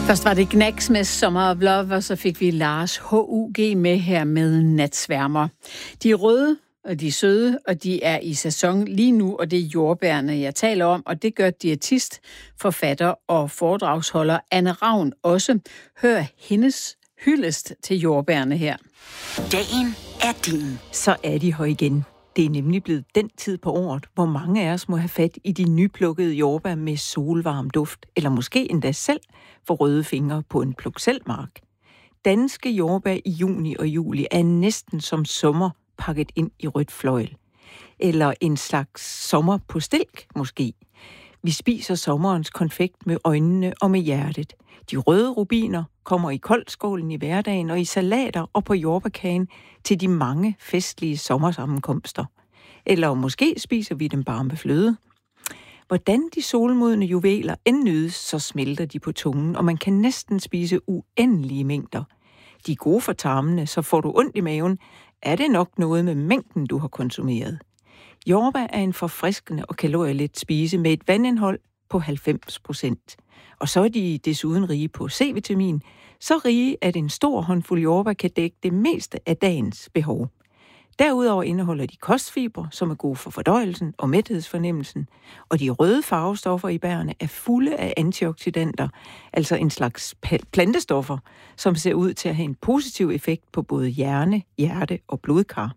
Først var det Gnags med Summer of Love, og så fik vi Lars H.U.G. med her med Natsværmer. De er røde, og de er søde, og de er i sæson lige nu, og det er jordbærne, jeg taler om, og det gør diætist, forfatter og foredragsholder Anne Ravn også. Hør hendes hyldest til jordbærne her. Dagen er din. Så er de her igen. Det er nemlig blevet den tid på året, hvor mange af os må have fat i de nyplukkede jordbær med solvarm duft, eller måske endda selv få røde fingre på en pluk-selv-mark. Danske jordbær i juni og juli er næsten som sommer pakket ind i rødt fløjl. Eller en slags sommer på stilk, måske. Vi spiser sommerens konfekt med øjnene og med hjertet. De røde rubiner kommer i koldskålen i hverdagen og i salater og på jordbærkagen til de mange festlige sommersammenkomster. Eller måske spiser vi dem bare med fløde. Hvordan de solmodne juveler end nydes, så smelter de på tungen, og man kan næsten spise uendelige mængder. De er gode for tarmene, så får du ondt i maven, er det nok noget med mængden, du har konsumeret. Jordbær er en forfriskende og kalorielet spise med et vandindhold på 90%. Og så er de desuden rige på C-vitamin, så rige, at en stor håndfuld jordbær kan dække det meste af dagens behov. Derudover indeholder de kostfibre, som er gode for fordøjelsen og mæthedsfornemmelsen, og de røde farvestoffer i bærene er fulde af antioxidanter, altså en slags plantestoffer, som ser ud til at have en positiv effekt på både hjerne, hjerte og blodkar.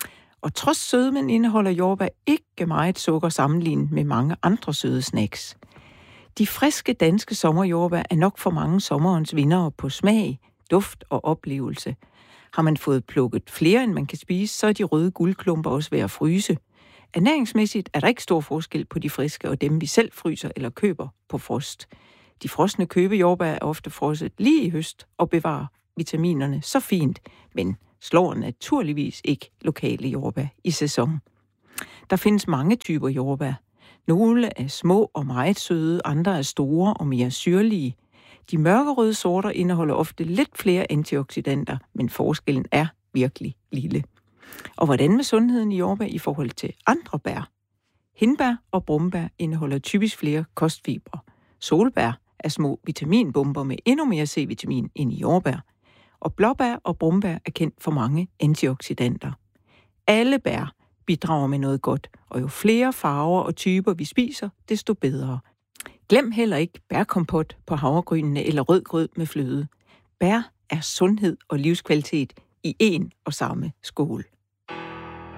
Og trods sødmen indeholder jordbær ikke meget sukker sammenlignet med mange andre søde snacks. De friske danske sommerjordbær er nok for mange sommerens vindere på smag, duft og oplevelse. Har man fået plukket flere, end man kan spise, så er de røde guldklumper også ved at fryse. Ernæringsmæssigt er der ikke stor forskel på de friske og dem, vi selv fryser eller køber på frost. De frosne købejordbær er ofte frosset lige i høst og bevarer vitaminerne så fint, men slår naturligvis ikke lokale jordbær i sæson. Der findes mange typer jordbær. Nogle er små og meget søde, andre er store og mere syrlige. De mørkerøde sorter indeholder ofte lidt flere antioxidanter, men forskellen er virkelig lille. Og hvordan med sundheden i jordbær i forhold til andre bær? Hindbær og brumbær indeholder typisk flere kostfibre. Solbær er små vitaminbomber med endnu mere C-vitamin end i jordbær. Og blåbær og brumbær er kendt for mange antioxidanter. Alle bær bidrager med noget godt, og jo flere farver og typer vi spiser, desto bedre. Glem heller ikke bærkompot på havregrynene eller rød grød med fløde. Bær er sundhed og livskvalitet i en og samme skål.